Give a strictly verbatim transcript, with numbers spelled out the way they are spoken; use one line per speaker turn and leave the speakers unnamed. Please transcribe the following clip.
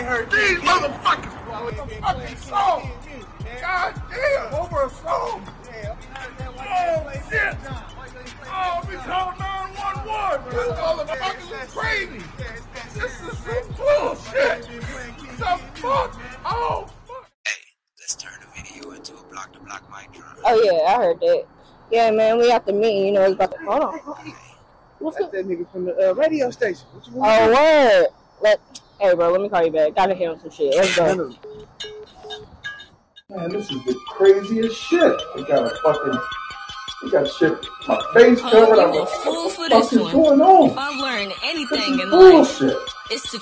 heard these motherfuckers over a fucking song. God damn, over a song. Oh shit. Oh, we call nine one one. This motherfuckers is crazy. This is some bullshit. The fuck? Oh fuck.
Hey, let's turn the video into a block to block mic drop.
Oh yeah, I heard that. Yeah, man, we got the meeting. You know, it's about to. Hold on. What's
That's that nigga from the uh, radio station. What you want?
Oh, word. Let, hey, bro, let me call you back. Gotta hear some shit. Let's go.
Man, this is the craziest shit. We got a fucking, we got shit, my face covered.
Oh,
I'm
you
a
a fool for
what
this
is
one.
going on?
If I've learned
This
anything
is
in life,
bullshit.
it's to